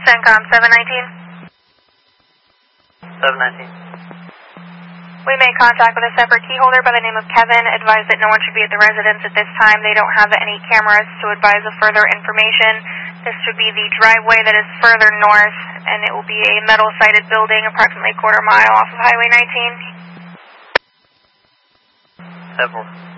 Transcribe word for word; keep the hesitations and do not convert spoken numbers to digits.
CENTCOM seven nineteen. seven nineteen. We made contact with a separate key holder by the name of Kevin, advised that no one should be at the residence at this time. They don't have any cameras to advise of further information. This should be the driveway that is further north, and it will be a metal-sided building approximately a quarter mile off of Highway nineteen. Several.